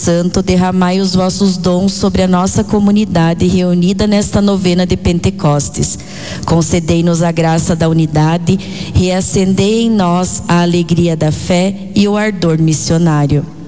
Santo, derramai os vossos dons sobre a nossa comunidade reunida nesta novena de Pentecostes. Concedei-nos a graça da unidade, reacendei em nós a alegria da fé e o ardor missionário.